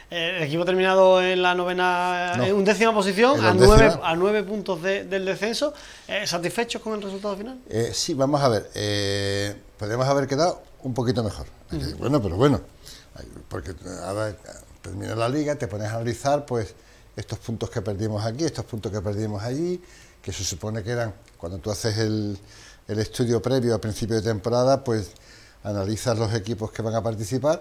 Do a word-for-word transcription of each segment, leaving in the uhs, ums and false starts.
Eh, el equipo ha terminado en la novena, no, en undécima posición, en a undécima. nueve, a nueve puntos de, del descenso. Eh, ¿Satisfechos con el resultado final? Eh, sí, vamos a ver. Eh, podríamos haber quedado un poquito mejor. Uh-huh. Bueno, pero bueno. Porque ahora termina la liga, te pones a analizar, pues, estos puntos que perdimos aquí, estos puntos que perdimos allí, que se supone que eran, cuando tú haces el, el estudio previo a principio de temporada, pues analizas los equipos que van a participar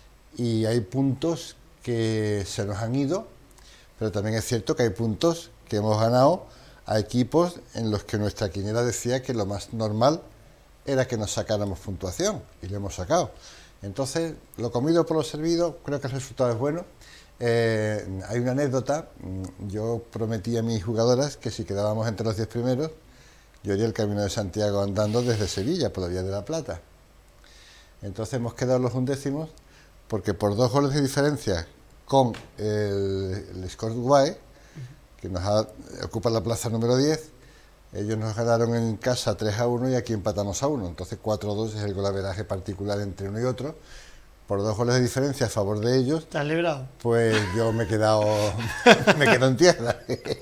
y hay puntos que se nos han ido, pero también es cierto que hay puntos que hemos ganado a equipos en los que nuestra quiniela decía que lo más normal era que nos sacáramos puntuación, y lo hemos sacado. Entonces, lo comido por lo servido, creo que el resultado es bueno. Eh, hay una anécdota, yo prometí a mis jugadoras que si quedábamos entre los diez primeros, yo haría el Camino de Santiago andando desde Sevilla, por la Vía de la Plata. Entonces hemos quedado los undécimos, porque por dos goles de diferencia con el, el Scott Guay, que nos ha, ocupa la plaza número diez, ellos nos ganaron en casa tres a uno y aquí empatamos a uno, entonces cuatro a dos es el golaveraje particular entre uno y otro. Por dos goles de diferencia a favor de ellos. ¿Te has librado? Pues yo me he quedado, me quedo en tierra.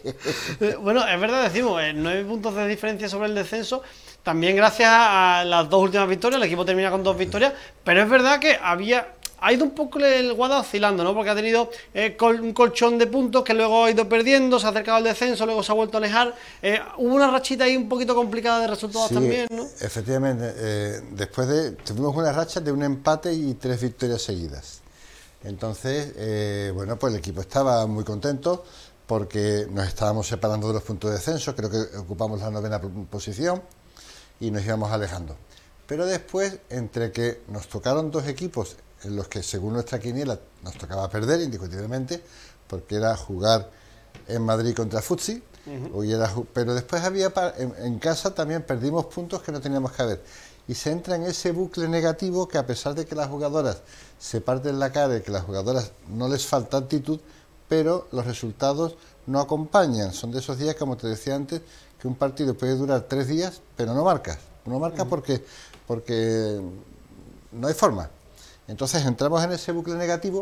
Bueno, es verdad, decimos, nueve puntos de diferencia sobre el descenso, también gracias a las dos últimas victorias, el equipo termina con dos victorias, pero es verdad que había... Ha ido un poco el Guada oscilando, ¿no? Porque ha tenido eh, col un colchón de puntos que luego ha ido perdiendo, se ha acercado al descenso, luego se ha vuelto a alejar. Eh, hubo una rachita ahí un poquito complicada de resultados sí, también, ¿no? Efectivamente, eh, después de... Tuvimos una racha de un empate y tres victorias seguidas. Entonces, eh, bueno, pues el equipo estaba muy contento porque nos estábamos separando de los puntos de descenso, creo que ocupamos la novena posición y nos íbamos alejando. Pero después, entre que nos tocaron dos equipos en los que según nuestra quiniela nos tocaba perder indiscutiblemente, porque era jugar en Madrid contra Futsi, uh-huh. era, pero después había en, en casa también perdimos puntos que no teníamos que haber. Y se entra en ese bucle negativo que a pesar de que las jugadoras se parten la cara y que las jugadoras no les falta actitud, pero los resultados no acompañan. Son de esos días, como te decía antes, que un partido puede durar tres días, pero no marcas. No marcas uh-huh. porque, porque no hay forma. Entonces entramos en ese bucle negativo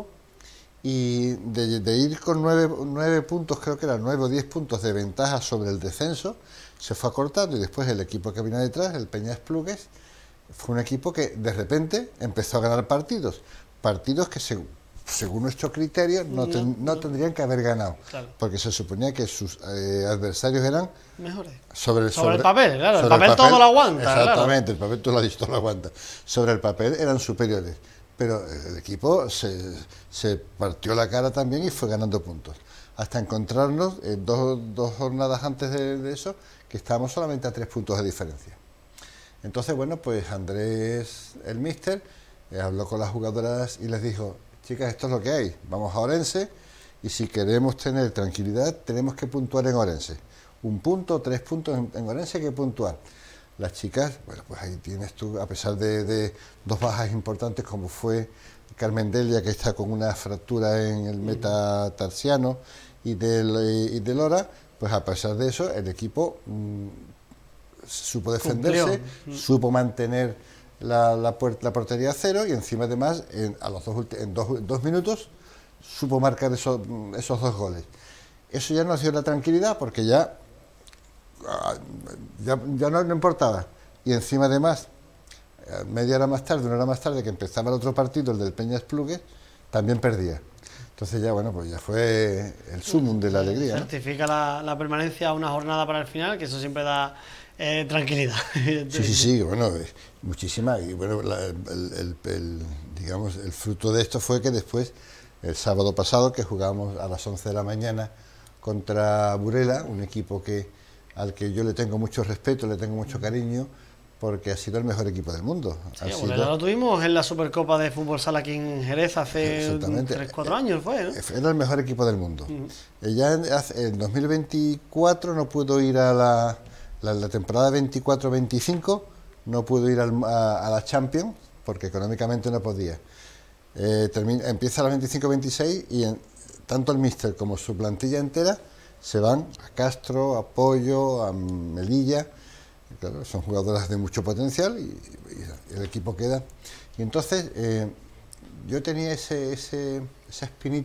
y de, de ir con nueve, nueve puntos, creo que eran nueve o diez puntos de ventaja sobre el descenso, se fue acortando y después el equipo que vino detrás, el Peña Esplugues, fue un equipo que de repente empezó a ganar partidos, partidos que según, según nuestro criterio no, no, ten, no, no tendrían que haber ganado, claro. Porque se suponía que sus eh, adversarios eran mejores. Sobre, sobre, sobre el papel, claro, sobre el papel, el papel todo lo aguanta. Exactamente, claro. El papel tú lo has dicho, todo lo aguanta. Sobre el papel eran superiores. Pero el equipo se, se partió la cara también y fue ganando puntos. Hasta encontrarnos eh, dos, dos jornadas antes de, de eso, que estábamos solamente a tres puntos de diferencia. Entonces, bueno, pues Andrés, el míster, eh, habló con las jugadoras y les dijo, chicas, esto es lo que hay, vamos a Orense y si queremos tener tranquilidad, tenemos que puntuar en Orense. Un punto, tres puntos en, en Orense hay que puntuar. Las chicas, bueno, pues ahí tienes tú, a pesar de, de dos bajas importantes como fue Carmen Delia, que está con una fractura en el metatarsiano, y de, y de Lora, pues a pesar de eso, el equipo mmm, supo defenderse, Cumplió. supo mantener la, la, puerta, la portería a cero, y encima además, en, a los dos, en dos, dos minutos, supo marcar esos, esos dos goles. Eso ya nos dio la tranquilidad, porque ya... Ya, ya no, no importaba. Y encima además, media hora más tarde, una hora más tarde que empezaba el otro partido, el del Peña Esplugues, también perdía. Entonces ya, bueno, pues ya fue el sumum de la alegría. Certifica ¿no? la, la permanencia a una jornada para el final, que eso siempre da eh, tranquilidad. Sí, sí, sí, bueno, muchísima. Y bueno, la, el, el, el, digamos, el fruto de esto fue que después, el sábado pasado, que jugamos a las once de la mañana contra Burela, un equipo que al que yo le tengo mucho respeto, le tengo mucho cariño, porque ha sido el mejor equipo del mundo. Sí, sido... lo tuvimos en la Supercopa de Fútbol Sala aquí en Jerez hace tres cuatro años, fue, ¿no? Era el mejor equipo del mundo. Uh-huh. Ella en, en dos mil veinticuatro no pudo ir a la, la, la temporada veinticuatro veinticinco, no pudo ir al, a, a la Champions, porque económicamente no podía. Eh, termina, empieza la veinticinco veintiséis y en, tanto el míster como su plantilla entera se van a Castro, a Pollo, a Melilla, claro, son jugadoras de mucho potencial y, y el equipo queda. Y entonces eh, yo tenía ese, ese, esa espinita